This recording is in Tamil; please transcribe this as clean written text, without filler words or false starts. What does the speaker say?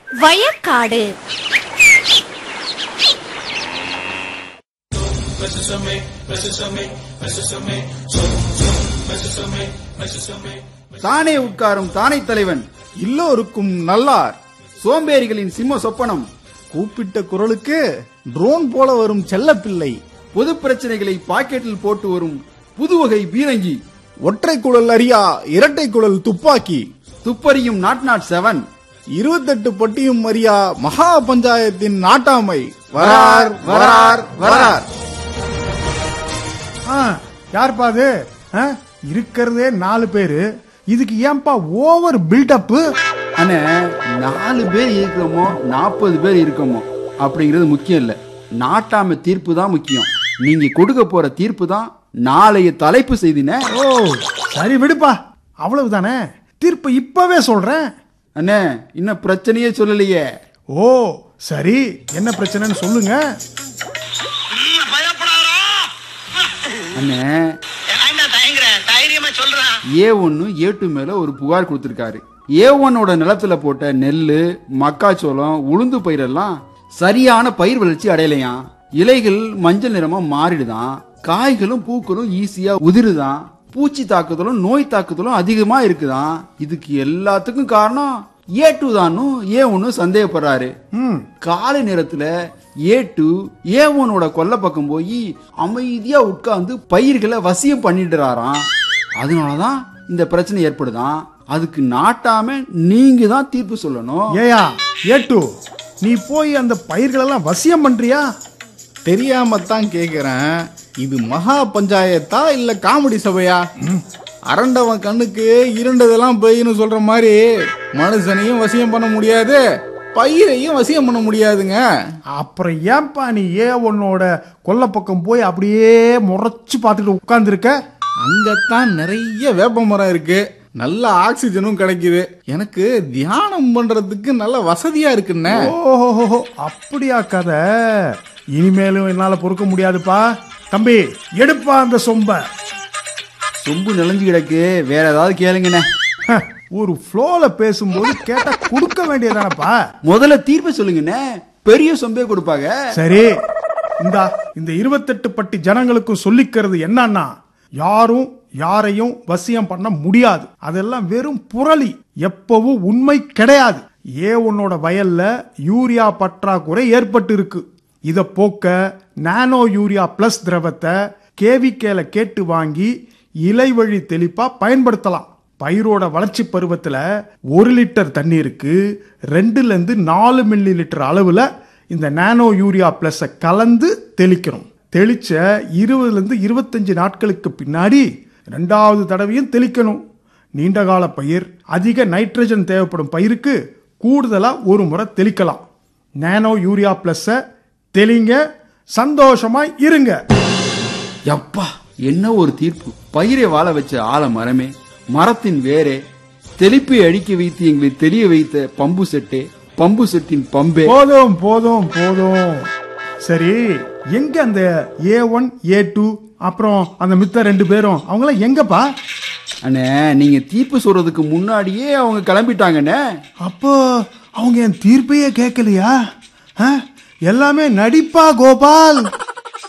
வயக்காடு. தானே உட்காரும் தானே தலைவன், எல்லோருக்கும் நல்லார். சோம்பேறிகளின் சிம்ம சொப்பனம், கூப்பிட்ட குரலுக்கு ட்ரோன் போல வரும் செல்லப்பிள்ளை. பொது பிரச்சனைகளை பாக்கெட்டில் போட்டு வரும் புதுவகை பீரங்கி. ஒற்றை குழல் அறியா இரட்டை குழல் துப்பாக்கி. துப்பறியும் நாட் 7. 28 பட்டியும் அறியா மகா பஞ்சாயத்தின் நாட்டாமை. வரார் வரார் வரார். யார்ப்பா அது? இருக்கிறதே 4 பேரு, இதுக்கு ஏன்பா ஓவர் பில்டப்? அண்ணே, 4 பேர் இருக்கோமோ 40 பேர் இருக்கோமோ அப்படிங்கிறது முக்கியம் இல்ல, நாட்டாமை தீர்ப்பு தான் முக்கியம். நீங்க கொடுக்க போற தீர்ப்பு தான் நாளைய தலைப்பு செய்தினே. ஓ சரி விடுப்பா, அவ்வளவுதானே. தீர்ப்பு இப்பவே சொல்றேன். அண்ணே, இன்னும் பிரச்சனையே சொல்லலையே. ஓ சரி, என்ன பிரச்சனைன்னு சொல்லுங்க. அண்ணே, A1 A2 மேல ஒரு புகார் கொடுத்திருக்காரு. A1ஓட நிலத்துல போட்ட நெல்லு, மக்காச்சோளம், உளுந்து பயிரெல்லாம் சரியான பயிர் வளர்ச்சி அடையலையாம். இலைகள் மஞ்சள் நிறமா மாறிடுதான், காய்களும் பூக்களும் ஈஸியா உதிருதான், பூச்சி தாக்குதலும் நோய் தாக்குதலும் அதிகமா இருக்குதான். இதுக்கு எல்லாத்துக்கும் காரணம் A2 தானும் A1 சந்தேகப்படுறாரு. காலை நேரத்துல A2 A1ஓட கொல்லை பக்கம் போய் அமைதியா உட்கார்ந்து பயிர்களை வசியம் பண்ணிடுறாராம். அதனாலதான் இந்த பிரச்சனை ஏற்படுதான். அதுக்கு நாட்டாம நீங்க தான் தீர்ப்பு சொல்லணும். ஏயா A2, நீ போய் அந்த பயிர்களெல்லாம் வசியம் பண்றியா? தெரியாமத்தான் கேக்குறேன். இது மகா பஞ்சாயத்தா இல்ல காமெடி சபையா? அரண்டவன் கண்ணுக்கு இருண்டதெல்லாம் பெய்யுன்னு சொல்ற மாதிரி மனுஷனையும் வசியம் பண்ண முடியாது, பயிரையும் வசியம் பண்ண முடியாதுங்க. அப்புறம் ஏன்பா நீ A1ஓட கொல்லை பக்கம் போய் அப்படியே முறைச்சு பார்த்துட்டு உட்கார்ந்துருக்க? அங்கத்தான் நிறைய வேப்ப மரம் இருக்கு, நல்ல ஆக்சிஜனும் கிடைக்குது, எனக்கு தியானம் பண்றதுக்கு நல்ல வசதியா இருக்குன்னு. ஓஹோ, அப்படியா கதை? இனிமேலும் என்னால பொறுக்க முடியாதுப்பா. தம்பி, எடுப்பா அந்த சொம்ப. சொம்பு நிலஞ்சு கிடக்கு, வேற ஏதாவது கேளுங்கண்ணே. ஒரு ஃப்ளோல பேசும்போது கேட்டா கொடுக்க வேண்டியதானப்பா. முதல்ல தீர்ப்பு சொல்லுங்கண்ணே, பெரிய சொம்பே கொடுப்பாங்க. சரி, இந்த 28 பட்டி ஜனங்களுக்கும் சொல்லிக்கிறது என்னன்னா, யாரும் யாரையும் வசியம் பண்ண முடியாது. அதெல்லாம் வெறும் புரளி, எப்பவும் உண்மை கிடையாது. A1ஓட வயல்ல யூரியா பற்றாக்குறை ஏற்பட்டு இருக்கு. இத போக்க நானோ யூரியா பிளஸ் திரவத்தை கேவிகேல கேட்டு வாங்கி இலை வழி தெளிப்பா பயன்படுத்தலாம். பயிரோட வளர்ச்சி பருவத்துல 1 லிட்டர் தண்ணீருக்கு 2 to 4 மில்லி லிட்டர் அளவுல இந்த நானோ யூரியா பிளஸ் கலந்து தெளிக்கணும். தெளிச்ச 20 to 25 நாட்களுக்கு பின்னாடி 2வது தடவையும் தெளிக்கணும். நீண்டகால பயிர், அதிக நைட்ரஜன் தேவைப்படும் பயிருக்கு கூடுதலா ஒரு முறை தெளிக்கலாம். நானோ யூரியா பிளஸ் தெளிங்க, சந்தோஷமா இருங்க. யப்பா, என்ன ஒரு தீர்ப்பு! பயிரை வாழ வச்ச ஆல மரமே, மரத்தின் வேரே, தெளிப்பை அடிக்க வைத்து எங்களை தெரிய வைத்த பம்பு செட்டே, பம்பு செட்டின் பம்பே. போதும் போதும் போதும். சரி, எங்க அந்த A1 A2 அப்புறம் அந்த மித்த 2 பேரும், அவங்களாம் எங்கப்பா? அண்ணே, நீங்க தீர்ப்பு சொல்றதுக்கு முன்னாடியே அவங்க கிளம்பிட்டாங்கண்ணே. அப்போ அவங்க என் தீர்ப்பையே கேட்கலையா? எல்லாமே நடிப்பா கோபால்.